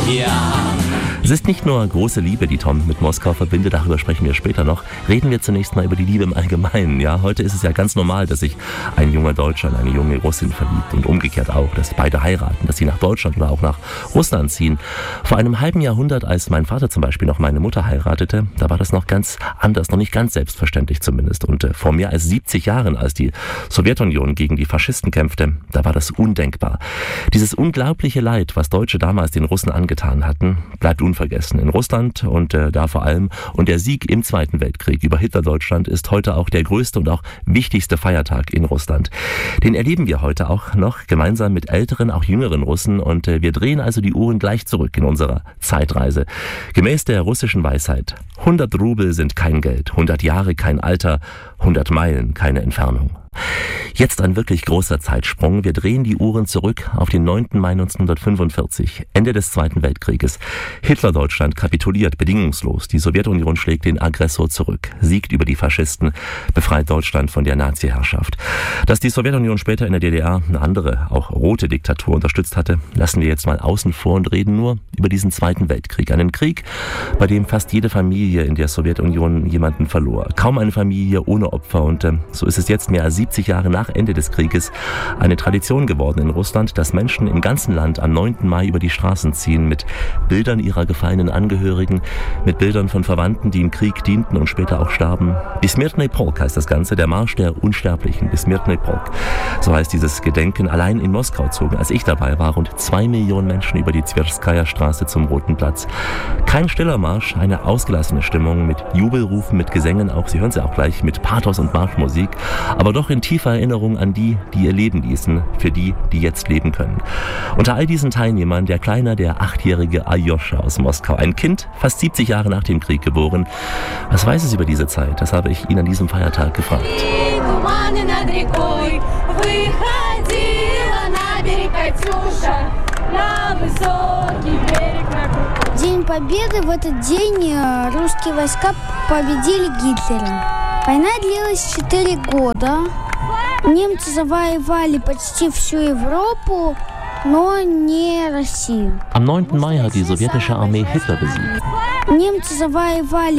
Es ist nicht nur große Liebe, die Tom mit Moskau verbindet, darüber sprechen wir später noch. Reden wir zunächst mal über die Liebe im Allgemeinen. Ja, heute ist es ja ganz normal, dass sich ein junger Deutscher in eine junge Russin verliebt und umgekehrt auch, dass beide heiraten, dass sie nach Deutschland oder auch nach Russland ziehen. Vor einem halben Jahrhundert, als mein Vater zum Beispiel noch meine Mutter heiratete, da war das noch ganz anders, noch nicht ganz selbstverständlich zumindest. Und vor mehr als 70 Jahren, als die Sowjetunion gegen die Faschisten kämpfte, da war das undenkbar. Dieses unglaubliche Leid, was Deutsche damals den Russen angetan hatten, bleibt unvergessen in Russland und da vor allem. Und der Sieg im Zweiten Weltkrieg über Hitler-Deutschland ist heute auch der größte und auch wichtigste Feiertag in Russland. Den erleben wir heute auch noch gemeinsam mit älteren, auch jüngeren Russen. Und wir drehen also die Uhren gleich zurück in unserer Zeitreise. Gemäß der russischen Weisheit: 100 Rubel sind kein Geld, 100 Jahre kein Alter, 100 Meilen keine Entfernung. Jetzt ein wirklich großer Zeitsprung. Wir drehen die Uhren zurück auf den 9. Mai 1945, Ende des Zweiten Weltkrieges. Hitler-Deutschland kapituliert bedingungslos. Die Sowjetunion schlägt den Aggressor zurück, siegt über die Faschisten, befreit Deutschland von der Nazi-Herrschaft. Dass die Sowjetunion später in der DDR eine andere, auch rote Diktatur unterstützt hatte, lassen wir jetzt mal außen vor und reden nur über diesen Zweiten Weltkrieg. Einen Krieg, bei dem fast jede Familie in der Sowjetunion jemanden verlor. Kaum eine Familie ohne Opfer. Und so ist es jetzt mehr als 70 Jahre nach Ende des Krieges eine Tradition geworden in Russland, dass Menschen im ganzen Land am 9. Mai über die Straßen ziehen mit Bildern ihrer gefallenen Angehörigen, mit Bildern von Verwandten, die im Krieg dienten und später auch starben. Besmirtny Polk heißt das Ganze, der Marsch der Unsterblichen. Besmirtny Polk, so heißt dieses Gedenken. Allein in Moskau zogen, als ich dabei war, rund 2 Millionen Menschen über die Twerskaja-Straße zum Roten Platz. Kein stiller Marsch, eine ausgelassene Stimmung mit Jubelrufen, mit Gesängen, auch Sie hören sie auch gleich, mit Pathos und Marschmusik, aber doch in tiefer Erinnerung an die, die ihr Leben ließen, für die, die jetzt leben können. Unter all diesen Teilnehmern der Kleine, der 8-jährige Aljoscha aus Moskau, ein Kind, fast 70 Jahre nach dem Krieg geboren. Was weiß es über diese Zeit? Das habe ich ihn an diesem Feiertag gefragt. День Победы. В этот день русские войска победили Гитлера. Война длилась 4 года. Немцы завоевали почти всю Европу, но не Россию. Am 9. Mai hat die sowjetische Armee Hitler besiegt. Немцы завоевали